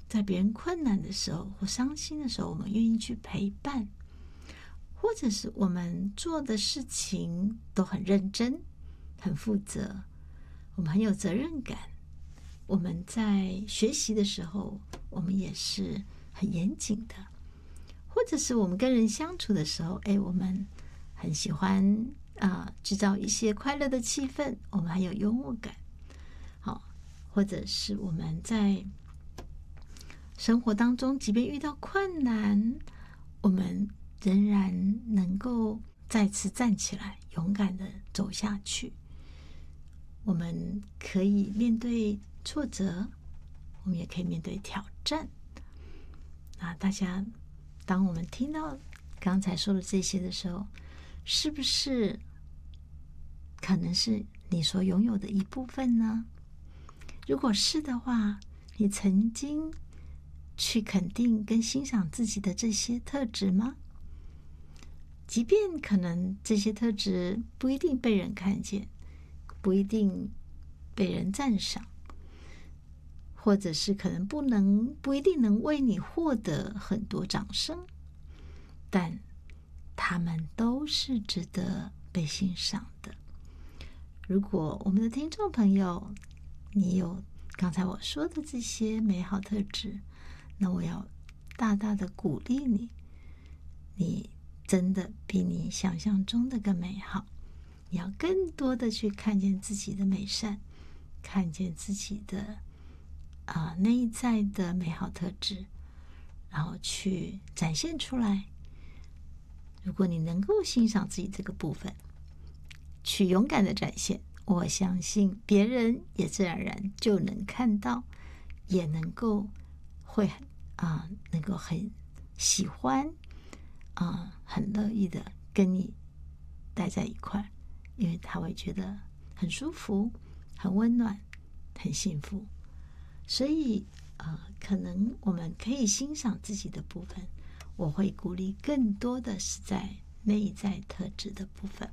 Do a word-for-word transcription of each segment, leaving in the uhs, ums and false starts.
在别人困难的时候或伤心的时候，我们愿意去陪伴，或者是我们做的事情都很认真、很负责，我们很有责任感。我们在学习的时候，我们也是很严谨的，或者是我们跟人相处的时候，哎，我们很喜欢啊、呃，制造一些快乐的气氛，我们很有幽默感。好，或者是我们在生活当中，即便遇到困难，我们仍然能够再次站起来，勇敢的走下去。我们可以面对挫折，我们也可以面对挑战。啊，大家，当我们听到刚才说的这些的时候，是不是可能是你所拥有的一部分呢？如果是的话，你曾经去肯定跟欣赏自己的这些特质吗？即便可能这些特质不一定被人看见，不一定被人赞赏，或者是可能不能不一定能为你获得很多掌声，但他们都是值得被欣赏的。如果我们的听众朋友，你有刚才我说的这些美好特质，那我要大大的鼓励你，你真的比你想象中的更美好。你要更多的去看见自己的美善，看见自己的啊、呃、内在的美好特质，然后去展现出来。如果你能够欣赏自己这个部分，去勇敢的展现，我相信别人也自然而然就能看到，也能够会啊、呃、能够很喜欢啊、呃、很乐意的跟你待在一块，因为他会觉得很舒服、很温暖、很幸福。所以呃，可能我们可以欣赏自己的部分，我会鼓励更多的是在内在特质的部分。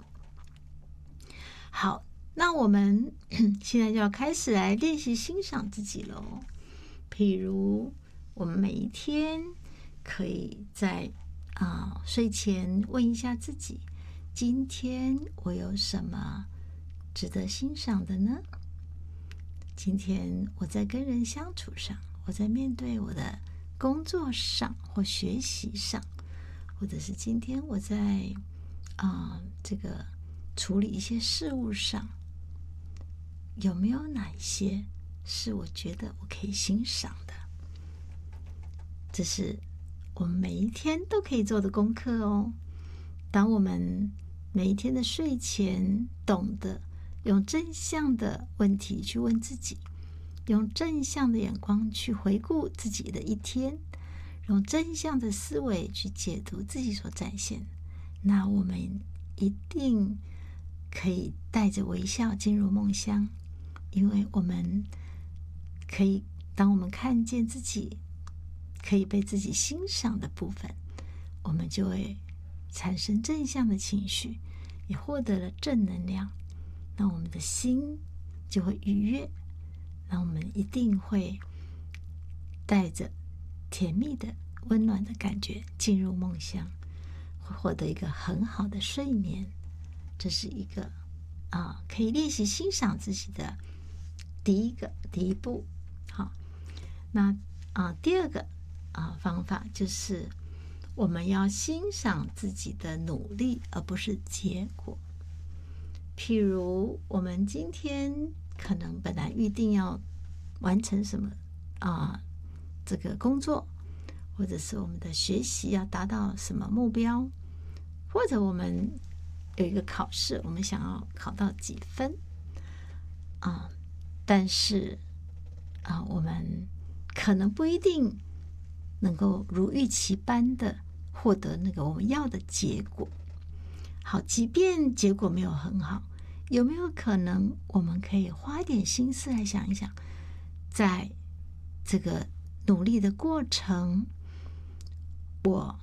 好，那我们现在就要开始来练习欣赏自己喽。譬如我们每一天可以在啊、呃、睡前问一下自己，今天我有什么值得欣赏的呢？今天我在跟人相处上，我在面对我的工作上或学习上，或者是今天我在啊、呃、这个处理一些事物上，有没有哪一些是我觉得我可以欣赏的？这是我们每一天都可以做的功课哦。当我们每一天的睡前懂得用正向的问题去问自己，用正向的眼光去回顾自己的一天，用正向的思维去解读自己所展现，那我们一定可以带着微笑进入梦乡。因为我们可以，当我们看见自己可以被自己欣赏的部分，我们就会产生正向的情绪，也获得了正能量，那我们的心就会愉悦，那我们一定会带着甜蜜的温暖的感觉进入梦乡，会获得一个很好的睡眠。这是一个啊，可以练习欣赏自己的第一个第一步。好，那啊第二个啊方法就是我们要欣赏自己的努力，而不是结果。譬如我们今天可能本来预定要完成什么啊这个工作，或者是我们的学习要达到什么目标，或者我们有一个考试，我们想要考到几分啊，但是啊，我们可能不一定能够如预期般的获得那个我们要的结果。好，即便结果没有很好，有没有可能我们可以花一点心思来想一想，在这个努力的过程，我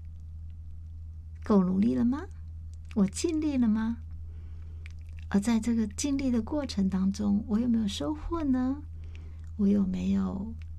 够努力了吗？我尽力了吗？而在这个尽力的过程当中，我有没有收获呢？我有没有